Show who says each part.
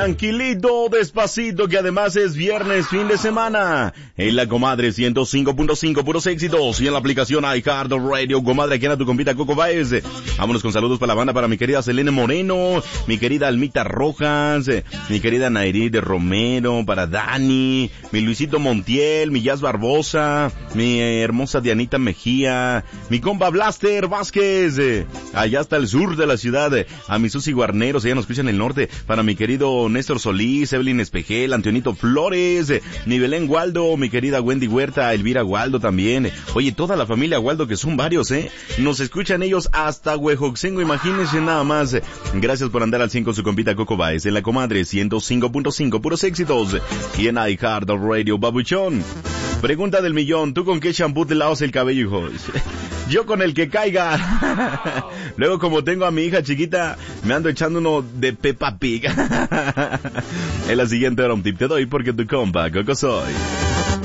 Speaker 1: Tranquilito, despacito, que además es viernes, fin de semana. En la Comadre 105.5, puros éxitos. Y en la aplicación iHeartRadio, Comadre, aquí en tu compita Coco Baez. Vámonos con saludos para la banda, para mi querida Selene Moreno, mi querida Almita Rojas, mi querida Nairí de Romero, para Dani, mi Luisito Montiel, mi Jazz Barbosa, mi hermosa Dianita Mejía, mi compa Blaster Vázquez, allá hasta el sur de la ciudad, a mi Susi Guarneros, ella nos escucha en el norte, para mi querido Néstor Solís, Evelyn Espejel, Antonito Flores, mi Belén Waldo, mi querida Wendy Huerta, Elvira Waldo también. Oye, toda la familia Waldo, que son varios, nos escuchan ellos hasta Huejoxengo, imagínense nada más. Gracias por andar al 100 con su compita Coco Baez, en la Comadre 105.5, puros éxitos. Y en iHeartRadio, babuchón. Pregunta del millón, ¿tú con qué shampoo te lavas el cabello, hijo? Yo con el que caiga. Luego, como tengo a mi hija chiquita, me ando echando uno de Peppa Pig. En la siguiente hora un tip te doy porque tu compa Coco soy.